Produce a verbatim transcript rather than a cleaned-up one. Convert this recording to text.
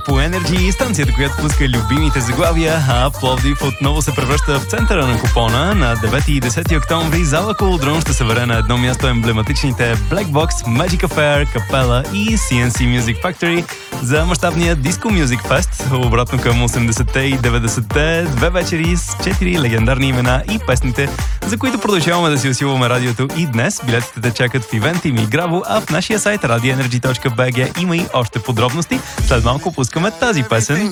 по Energy, станцията, която пуска любимите заглавия, а Пловдив отново се превръща в центъра на купона. На девети и десети октомври зала Колодрон ще събере на едно място емблематичните Black Box, Magic Affair, Capella и Си Ен Си Music Factory за мащабния Disco Music Fest. Обратно към осемдесетте и деветдесетте, две вечери с четири легендарни имена и песните, за които продължаваме да си усилваме радиото и днес. Билетите те чакат в Eventim и Граво, а в нашия сайт радио енерджи точка би джи има и още подробности. След малко пускаме тази песен.